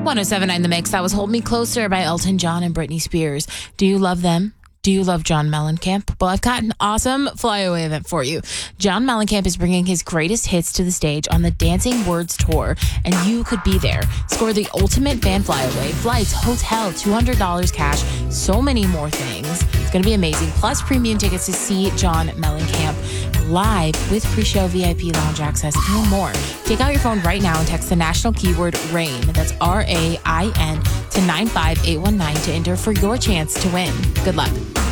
1079 The Mix. That was Hold Me Closer by Elton John and Britney Spears. Do you love them? Do you love John Mellencamp? Well, I've got an awesome flyaway event for you. John Mellencamp is bringing his greatest hits to the stage on the Dancing Words Tour, and you could be there. Score the ultimate fan flyaway, flights, hotel, $200 cash, so many more things. It's going to be amazing. Plus premium tickets to see John Mellencamp live with pre-show VIP lounge access and more. Take out your phone right now and text the national keyword RAIN. That's RAIN to 95819 to enter for your chance to win. Good luck.